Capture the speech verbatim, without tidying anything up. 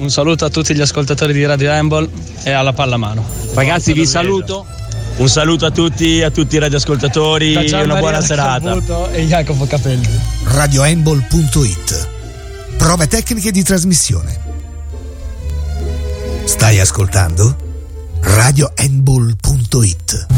Un saluto a tutti gli ascoltatori di Radio Handball e alla pallamano. Ragazzi, vi saluto. Un saluto a tutti, a tutti i radioascoltatori e una buona serata. E Jacopo Capelli. radio handball punto it. Prove tecniche di trasmissione. Stai ascoltando? radio handball punto it.